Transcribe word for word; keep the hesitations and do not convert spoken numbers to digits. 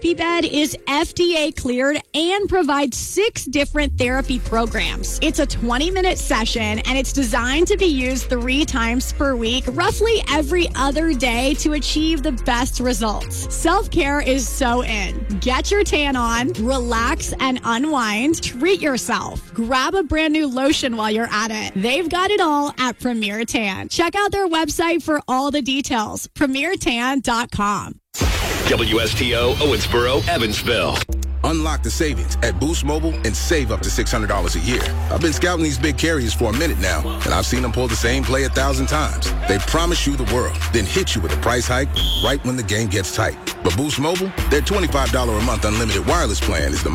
TherapyBed is F D A cleared and provides six different therapy programs. It's a twenty-minute session, and it's designed to be used three times per week, roughly every other day, to achieve the best results. Self-care is so in. Get your tan on, relax and unwind, treat yourself. Grab a brand new lotion while you're at it. They've got it all at Premier Tan. Check out their website for all the details, premier tan dot com. W S T O, Owensboro, Evansville. Unlock the savings at Boost Mobile and save up to six hundred dollars a year. I've been scouting these big carriers for a minute now, and I've seen them pull the same play a thousand times. They promise you the world, then hit you with a price hike right when the game gets tight. But Boost Mobile, their twenty-five dollars a month unlimited wireless plan is the